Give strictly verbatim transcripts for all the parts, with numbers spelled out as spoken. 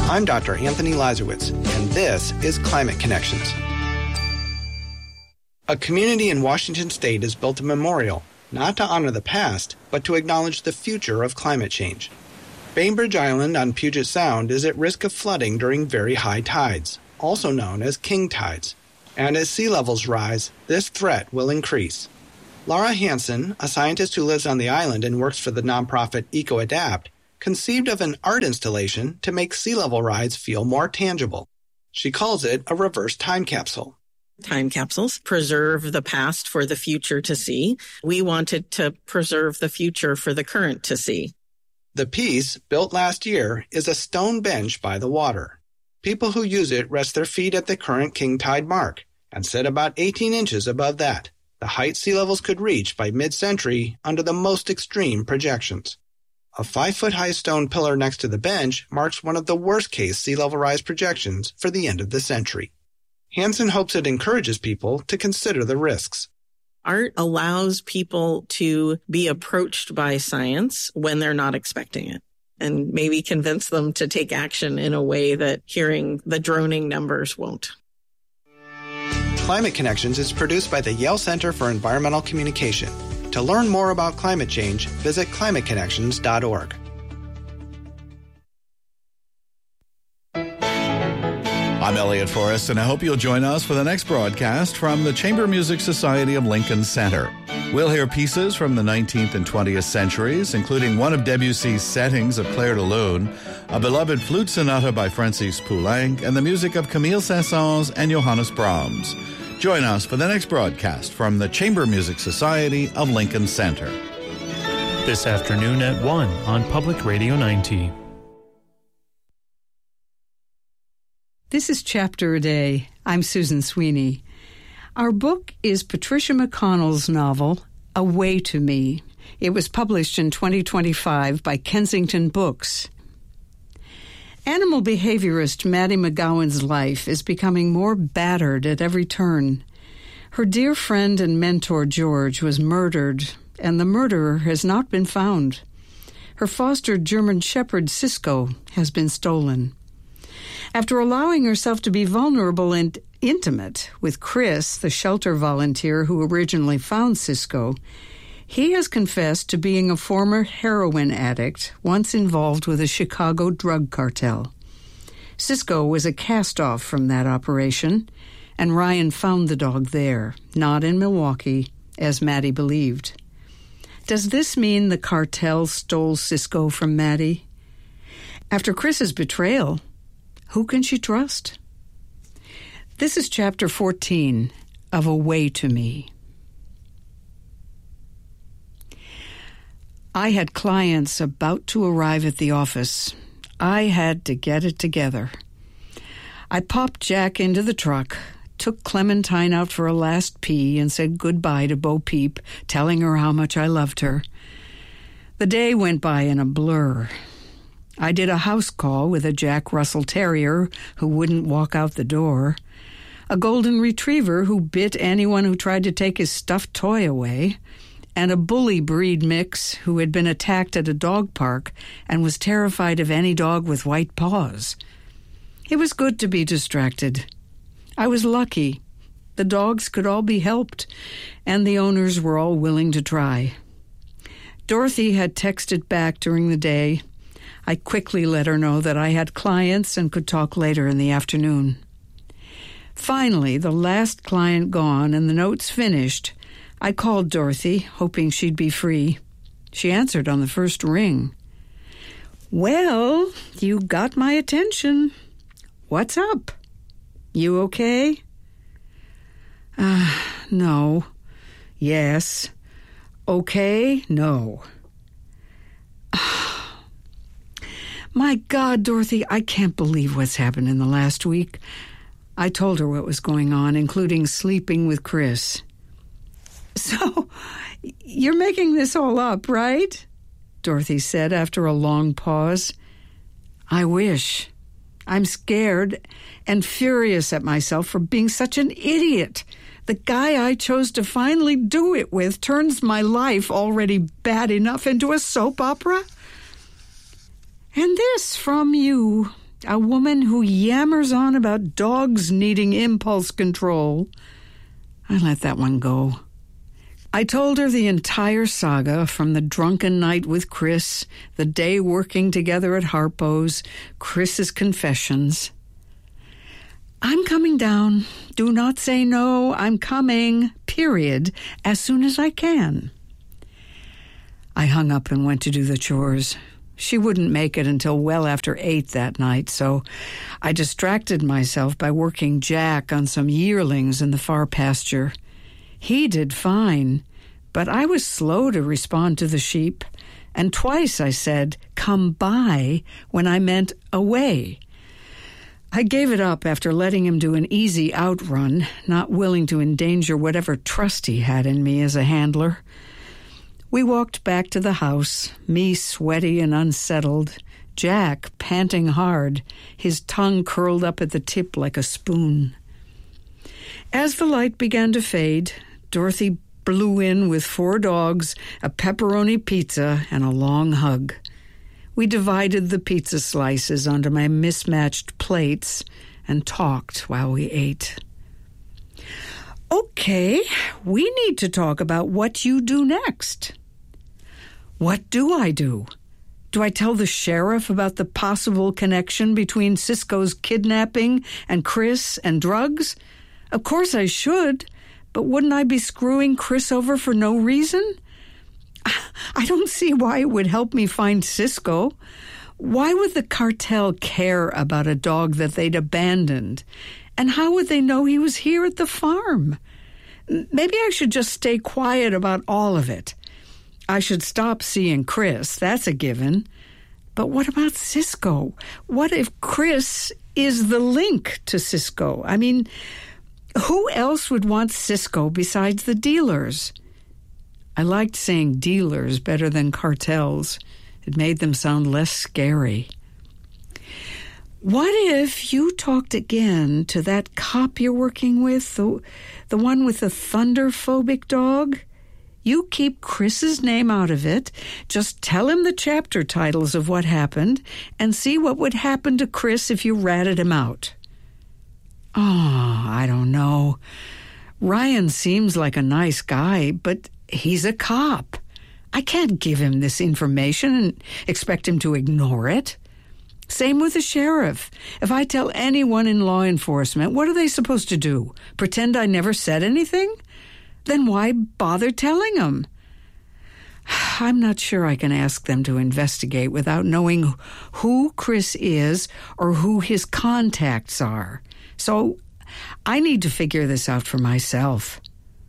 I'm Doctor Anthony Lazarowitz, and this is Climate Connections. A community in Washington State has built a memorial, not to honor the past, but to acknowledge the future of climate change. Bainbridge Island on Puget Sound is at risk of flooding during very high tides, also known as king tides. And as sea levels rise, this threat will increase. Laura Hansen, a scientist who lives on the island and works for the nonprofit EcoAdapt, conceived of an art installation to make sea level rise feel more tangible. She calls it a reverse time capsule. Time capsules preserve the past for the future to see. We wanted to preserve the future for the current to see. The piece, built last year, is a stone bench by the water. People who use it rest their feet at the current king tide mark and sit about eighteen inches above that, the height sea levels could reach by mid-century under the most extreme projections. A five-foot-high stone pillar next to the bench marks one of the worst-case sea level rise projections for the end of the century. Hansen hopes it encourages people to consider the risks. Art allows people to be approached by science when they're not expecting it, and maybe convince them to take action in a way that hearing the droning numbers won't. Climate Connections is produced by the Yale Center for Environmental Communication. To learn more about climate change, visit climate connections dot org. I'm Elliot Forrest, and I hope you'll join us for the next broadcast from the Chamber Music Society of Lincoln Center. We'll hear pieces from the nineteenth and twentieth centuries, including one of Debussy's settings of Clair de Lune, a beloved flute sonata by Francis Poulenc, and the music of Camille Saint-Saëns and Johannes Brahms. Join us for the next broadcast from the Chamber Music Society of Lincoln Center. This afternoon at one on Public Radio ninety. This is Chapter a Day. I'm Susan Sweeney. Our book is Patricia McConnell's novel, Away to Me. It was published in twenty twenty-five by Kensington Books. Animal behaviorist Maddie McGowan's life is becoming more battered at every turn. Her dear friend and mentor George was murdered, and the murderer has not been found. Her fostered German shepherd Cisco has been stolen. After allowing herself to be vulnerable and intimate with Chris, the shelter volunteer who originally found Cisco, he has confessed to being a former heroin addict, once involved with a Chicago drug cartel. Cisco was a cast-off from that operation, and Ryan found the dog there, not in Milwaukee, as Maddie believed. Does this mean the cartel stole Cisco from Maddie? After Chris's betrayal, who can she trust? This is Chapter fourteen of Away to Me. I had clients about to arrive at the office. I had to get it together. I popped Jack into the truck, took Clementine out for a last pee, and said goodbye to Bo Peep, telling her how much I loved her. The day went by in a blur. I did a house call with a Jack Russell Terrier who wouldn't walk out the door, a golden retriever who bit anyone who tried to take his stuffed toy away, and a bully breed mix who had been attacked at a dog park and was terrified of any dog with white paws. It was good to be distracted. I was lucky. The dogs could all be helped, and the owners were all willing to try. Dorothy had texted back during the day. I quickly let her know that I had clients and could talk later in the afternoon. Finally, the last client gone and the notes finished, I called Dorothy, hoping she'd be free. She answered on the first ring. Well, you got my attention. What's up? You okay? Uh, no. Yes. Okay? No. My God, Dorothy, I can't believe what's happened in the last week. I told her what was going on, including sleeping with Chris. So, you're making this all up, right? Dorothy said after a long pause. I wish. I'm scared and furious at myself for being such an idiot. The guy I chose to finally do it with turns my life, already bad enough, into a soap opera. And this from you, A woman who yammers on about dogs needing impulse control. I let that one go. I told her the entire saga, from the drunken night with Chris, the day working together at Harpo's, Chris's confessions. I'm coming down. Do not say no. I'm coming, period, as soon as I can. I hung up and went to do the chores. She wouldn't make it until well after eight that night, so I distracted myself by working Jack on some yearlings in the far pasture. He did fine, but I was slow to respond to the sheep, and twice I said, "Come by," when I meant away. I gave it up after letting him do an easy outrun, not willing to endanger whatever trust he had in me as a handler. We walked back to the house, me sweaty and unsettled, Jack panting hard, his tongue curled up at the tip like a spoon. As the light began to fade, Dorothy blew in with four dogs, a pepperoni pizza, and a long hug. We divided the pizza slices onto my mismatched plates and talked while we ate. Okay, we need to talk about what you do next. What do I do? Do I tell the sheriff about the possible connection between Cisco's kidnapping and Chris and drugs? Of course I should, but wouldn't I be screwing Chris over for no reason? I don't see why it would help me find Cisco. Why would the cartel care about a dog that they'd abandoned? And how would they know he was here at the farm? Maybe I should just stay quiet about all of it. I should stop seeing Chris, that's a given. But what about Cisco? What if Chris is the link to Cisco? I mean, who else would want Cisco besides the dealers? I liked saying dealers better than cartels. It made them sound less scary. What if you talked again to that cop you're working with, the, the one with the thunder-phobic dog? You keep Chris's name out of it, just tell him the chapter titles of what happened, and see what would happen to Chris if you ratted him out. Oh, I don't know. Ryan seems like a nice guy, but he's a cop. I can't give him this information and expect him to ignore it. Same with the sheriff. If I tell anyone in law enforcement, what are they supposed to do? Pretend I never said anything? Then why bother telling them? I'm not sure I can ask them to investigate without knowing who Chris is or who his contacts are. So I need to figure this out for myself.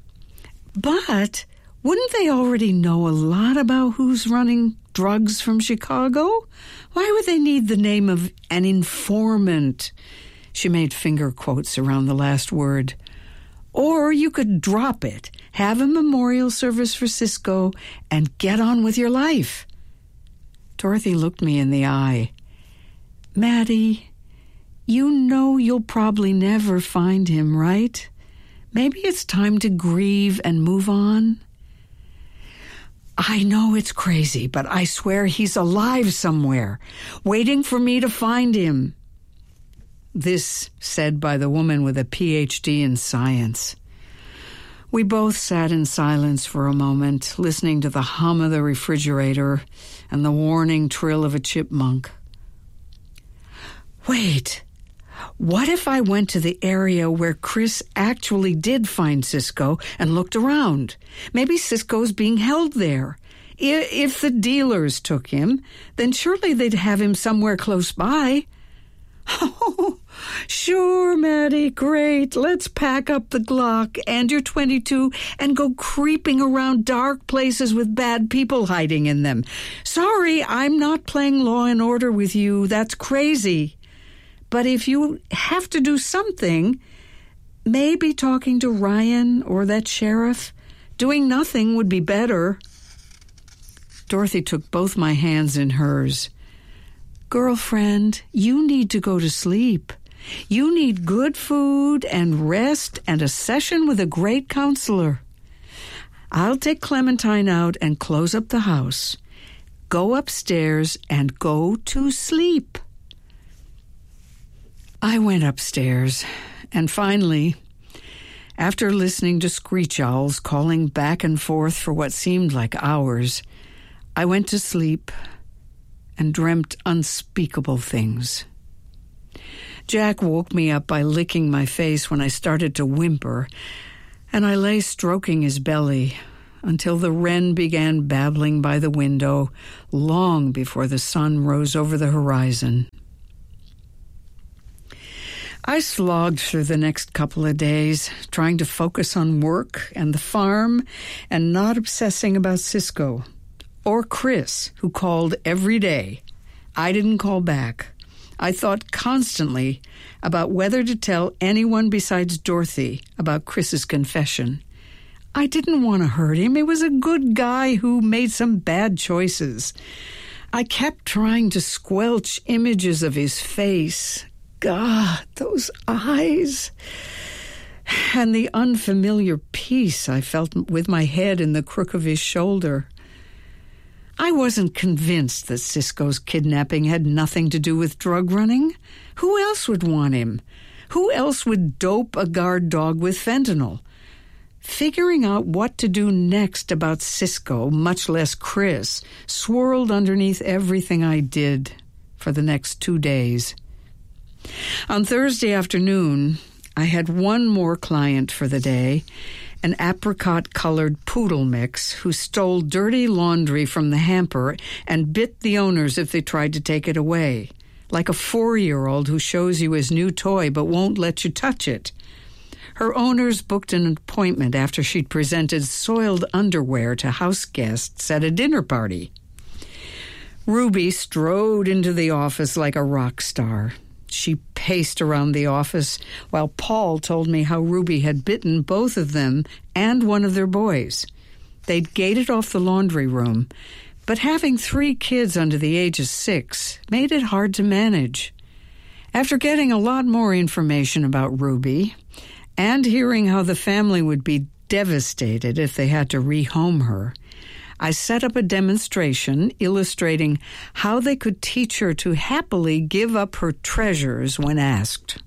But wouldn't they already know a lot about who's running drugs from Chicago? Why would they need the name of an informant? She made finger quotes around the last word. Or you could drop it, have a memorial service for Cisco, and get on with your life. Dorothy looked me in the eye. Maddie, you know you'll probably never find him, right? Maybe it's time to grieve and move on. I know it's crazy, but I swear he's alive somewhere, waiting for me to find him. This said by the woman with a P H D in science. We both sat in silence for a moment, listening to the hum of the refrigerator and the warning trill of a chipmunk. Wait, what if I went to the area where Chris actually did find Cisco and looked around? Maybe Cisco's being held there. If the dealers took him, then surely they'd have him somewhere close by. Oh, sure, Maddie, great. Let's pack up the Glock and your twenty-two and go creeping around dark places with bad people hiding in them. Sorry, I'm not playing Law and Order with you. That's crazy. But if you have to do something, maybe talking to Ryan or that sheriff, doing nothing would be better. Dorothy took both my hands in hers. Girlfriend, you need to go to sleep. You need good food and rest and a session with a great counselor. I'll take Clementine out and close up the house. Go upstairs and go to sleep. I went upstairs, and finally, after listening to screech owls calling back and forth for what seemed like hours, I went to sleep and dreamt unspeakable things. Jack woke me up by licking my face when I started to whimper, and I lay stroking his belly until the wren began babbling by the window long before the sun rose over the horizon. I slogged through the next couple of days, trying to focus on work and the farm and not obsessing about Cisco or Chris, who called every day. I didn't call back. I thought constantly about whether to tell anyone besides Dorothy about Chris's confession. I didn't want to hurt him. He was a good guy who made some bad choices. I kept trying to squelch images of his face. God, those eyes. And the unfamiliar peace I felt with my head in the crook of his shoulder. I wasn't convinced that Cisco's kidnapping had nothing to do with drug running. Who else would want him? Who else would dope a guard dog with fentanyl? Figuring out what to do next about Cisco, much less Chris, swirled underneath everything I did for the next two days. On Thursday afternoon, I had one more client for the day, an apricot-colored poodle mix who stole dirty laundry from the hamper and bit the owners if they tried to take it away, like a four-year-old who shows you his new toy but won't let you touch it. Her owners booked an appointment after she'd presented soiled underwear to house guests at a dinner party. Ruby strode into the office like a rock star. She paced around the office while Paul told me how Ruby had bitten both of them and one of their boys. They'd gated off the laundry room, but having three kids under the age of six made it hard to manage. After getting a lot more information about Ruby and hearing how the family would be devastated if they had to rehome her, I set up a demonstration illustrating how they could teach her to happily give up her treasures when asked.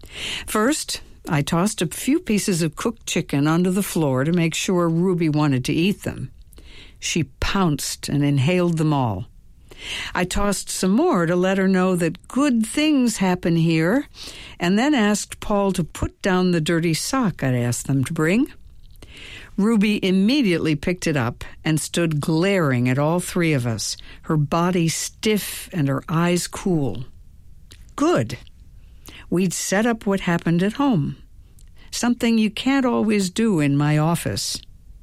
First, I tossed a few pieces of cooked chicken onto the floor to make sure Ruby wanted to eat them. She pounced and inhaled them all. I tossed some more to let her know that good things happen here, and then asked Paul to put down the dirty sock I'd asked them to bring. Ruby immediately picked it up and stood glaring at all three of us, her body stiff and her eyes cool. Good. We'd set up what happened at home, something you can't always do in my office.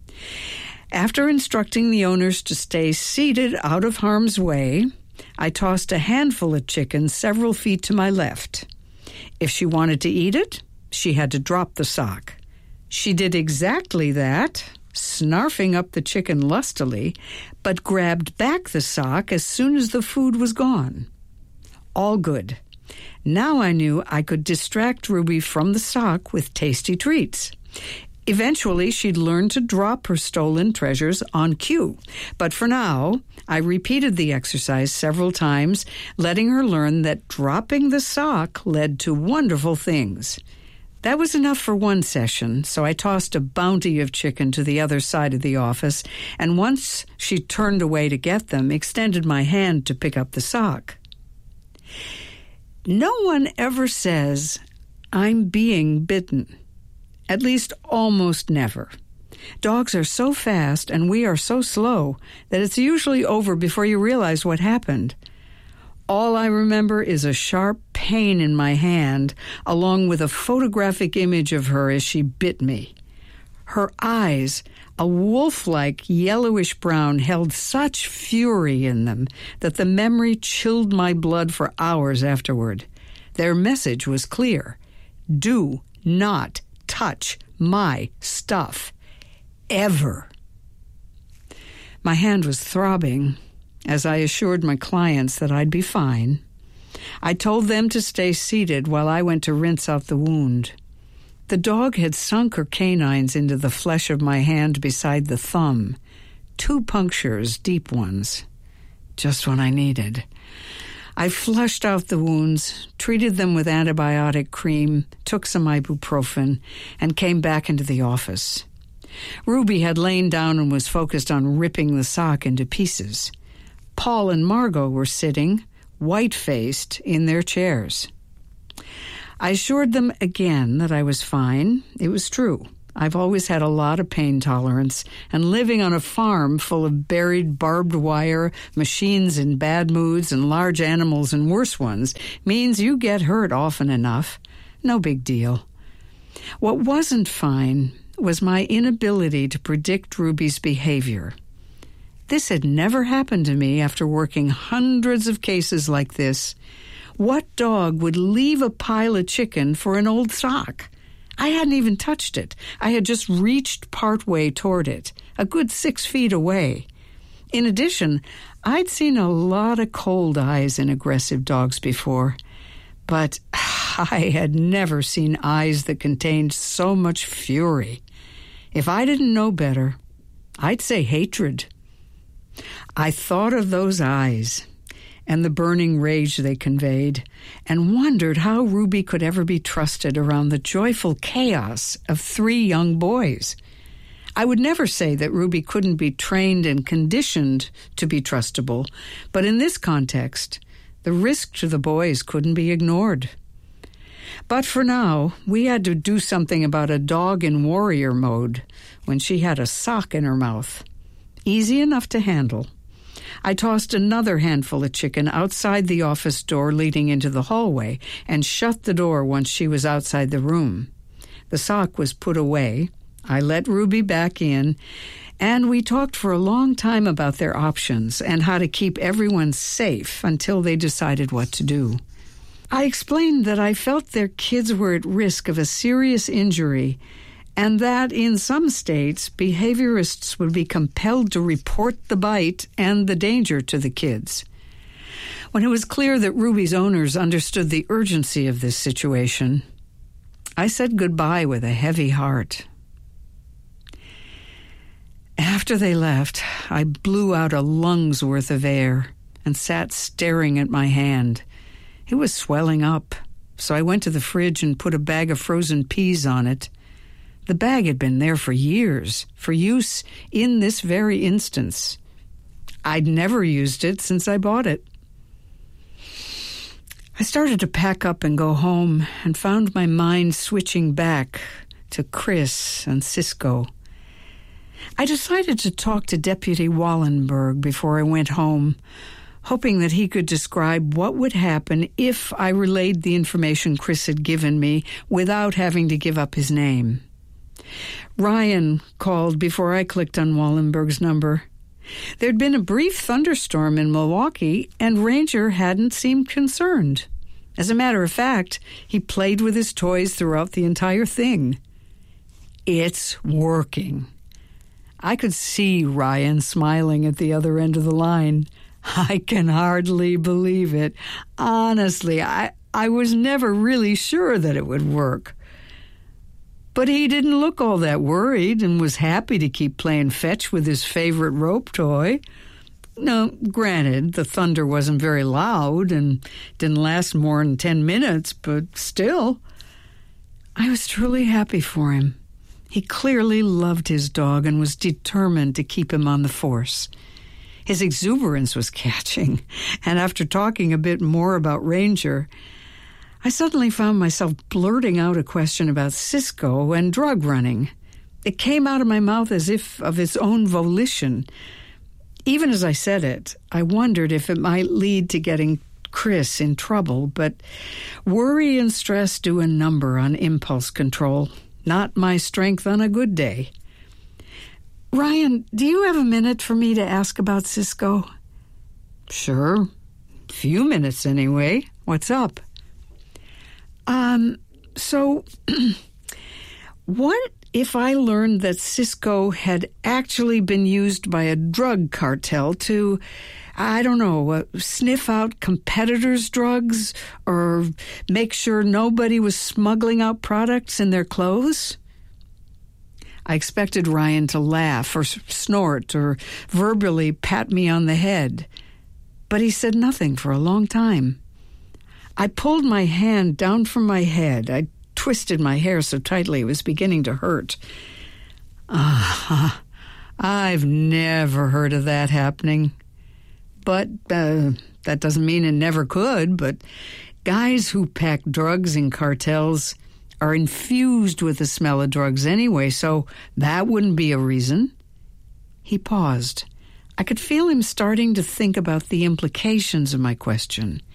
After instructing the owners to stay seated out of harm's way, I tossed a handful of chicken several feet to my left. If she wanted to eat it, she had to drop the sock. She did exactly that, snarfing up the chicken lustily, but grabbed back the sock as soon as the food was gone. All good. Now I knew I could distract Ruby from the sock with tasty treats. Eventually, she'd learn to drop her stolen treasures on cue. But for now, I repeated the exercise several times, letting her learn that dropping the sock led to wonderful things. That was enough for one session, so I tossed a bounty of chicken to the other side of the office, and once she turned away to get them, extended my hand to pick up the sock. No one ever says, "I'm being bitten." At least almost never. Dogs are so fast and we are so slow that it's usually over before you realize what happened. All I remember is a sharp pain in my hand, along with a photographic image of her as she bit me. Her eyes, a wolf-like yellowish brown, held such fury in them that the memory chilled my blood for hours afterward. Their message was clear. Do not touch my stuff. Ever. My hand was throbbing as I assured my clients that I'd be fine. I told them to stay seated while I went to rinse out the wound. The dog had sunk her canines into the flesh of my hand beside the thumb. Two punctures, deep ones. Just what I needed. I flushed out the wounds, treated them with antibiotic cream, took some ibuprofen, and came back into the office. Ruby had lain down and was focused on ripping the sock into pieces. Paul and Margot were sitting, white-faced, in their chairs. I assured them again that I was fine. It was true. I've always had a lot of pain tolerance, and living on a farm full of buried barbed wire, machines in bad moods, and large animals in worse ones means you get hurt often enough. No big deal. What wasn't fine was my inability to predict Ruby's behavior. This had never happened to me after working hundreds of cases like this. What dog would leave a pile of chicken for an old sock? I hadn't even touched it. I had just reached partway toward it, a good six feet away. In addition, I'd seen a lot of cold eyes in aggressive dogs before, but I had never seen eyes that contained so much fury. If I didn't know better, I'd say hatred. I thought of those eyes and the burning rage they conveyed, and wondered how Ruby could ever be trusted around the joyful chaos of three young boys. I would never say that Ruby couldn't be trained and conditioned to be trustable, but in this context, the risk to the boys couldn't be ignored. But for now, we had to do something about a dog in warrior mode when she had a sock in her mouth. Easy enough to handle. I tossed another handful of chicken outside the office door leading into the hallway and shut the door once she was outside the room. The sock was put away. I let Ruby back in, and we talked for a long time about their options and how to keep everyone safe until they decided what to do. I explained that I felt their kids were at risk of a serious injury, and that in some states, behaviorists would be compelled to report the bite and the danger to the kids. When it was clear that Ruby's owners understood the urgency of this situation, I said goodbye with a heavy heart. After they left, I blew out a lung's worth of air and sat staring at my hand. It was swelling up, so I went to the fridge and put a bag of frozen peas on it. The bag had been there for years, for use in this very instance. I'd never used it since I bought it. I started to pack up and go home and found my mind switching back to Chris and Cisco. I decided to talk to Deputy Wallenberg before I went home, hoping that he could describe what would happen if I relayed the information Chris had given me without having to give up his name. Ryan called before I clicked on Wallenberg's number. There'd been a brief thunderstorm in Milwaukee, and Ranger hadn't seemed concerned. As a matter of fact, he played with his toys throughout the entire thing. It's working. I could see Ryan smiling at the other end of the line. I can hardly believe it. Honestly, I, I was never really sure that it would work. But he didn't look all that worried and was happy to keep playing fetch with his favorite rope toy. Now, granted, the thunder wasn't very loud and didn't last more than ten minutes, but still, I was truly happy for him. He clearly loved his dog and was determined to keep him on the force. His exuberance was catching, and after talking a bit more about Ranger, I suddenly found myself blurting out a question about Cisco and drug running. It came out of my mouth as if of its own volition. Even as I said it, I wondered if it might lead to getting Chris in trouble, but worry and stress do a number on impulse control, not my strength on a good day. Ryan, do you have a minute for me to ask about Cisco? Sure. Few minutes anyway. What's up? Um, so, what if I learned that Cisco had actually been used by a drug cartel to, I don't know, uh, sniff out competitors' drugs or make sure nobody was smuggling out products in their clothes? I expected Ryan to laugh or snort or verbally pat me on the head. But he said nothing for a long time. I pulled my hand down from my head. I twisted my hair so tightly it was beginning to hurt. Ah, I've never heard of that happening. But uh, that doesn't mean it never could. But guys who pack drugs in cartels are infused with the smell of drugs anyway, so that wouldn't be a reason. He paused. I could feel him starting to think about the implications of my question.